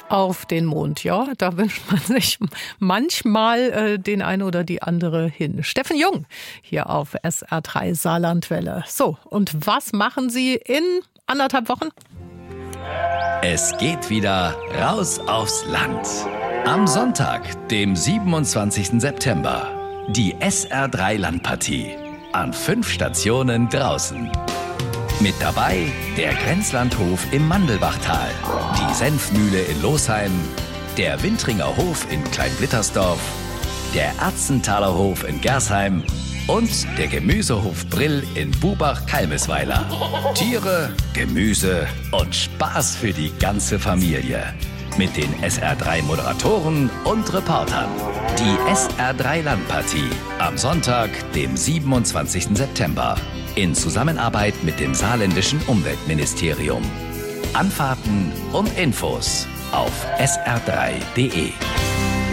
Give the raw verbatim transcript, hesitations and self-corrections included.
auf den Mond. Ja, da wünscht man sich manchmal äh, den einen oder die andere hin. Steffen Jung hier auf S R drei Saarlandwelle. So, und was machen Sie in anderthalb Wochen? Es geht wieder raus aufs Land. Am Sonntag, dem siebenundzwanzigsten September, die S R drei Landpartie. An fünf Stationen draußen. Mit dabei der Grenzlandhof im Mandelbachtal, die Senfmühle in Losheim, der Wintringer Hof in Kleinblittersdorf, der Erzenthaler Hof in Gersheim und der Gemüsehof Brill in Bubach-Kalmesweiler. Tiere, Gemüse und Spaß für die ganze Familie. Mit den S R drei Moderatoren und Reportern. Die S R drei Landpartie am Sonntag, dem siebenundzwanzigsten September. In Zusammenarbeit mit dem saarländischen Umweltministerium. Anfahrten und Infos auf S R drei punkt de.